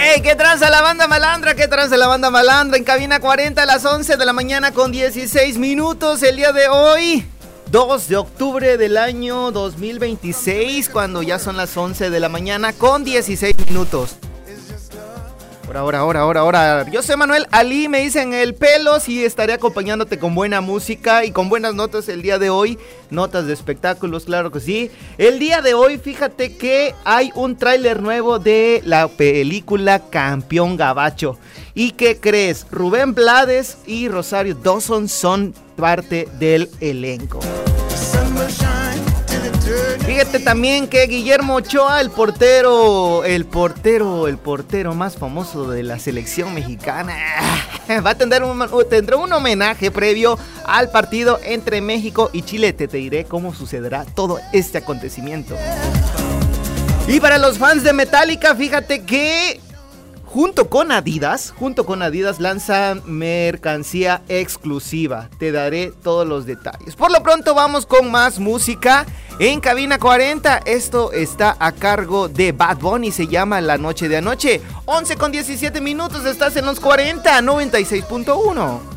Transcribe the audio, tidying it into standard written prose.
¡Ey! ¿Qué tranza la banda malandra? ¿Qué tranza la banda malandra? En cabina 40 a las 11 de la mañana con 16 minutos. El día de hoy, 2 de octubre del año 2026, cuando ya son las 11 de la mañana con 16 minutos. Ahora. Yo soy Manuel Ali, me dicen el Pelos y estaré acompañándote con buena música y con buenas notas el día de hoy. Notas de espectáculos, claro que sí. El día de hoy, fíjate que hay un tráiler nuevo de la película Campeón Gabacho. ¿Y qué crees? Rubén Blades y Rosario Dawson son parte del elenco. Fíjate también que Guillermo Ochoa, el portero más famoso de la selección mexicana, tendrá un homenaje previo al partido entre México y Chile. Te diré cómo sucederá todo este acontecimiento. Y para los fans de Metallica, fíjate que junto con Adidas lanzan mercancía exclusiva. Te daré todos los detalles. Por lo pronto vamos con más música en cabina 40. Esto está a cargo de Bad Bunny, se llama La Noche de Anoche. 11 con 17 minutos, estás en los 40, 96.1.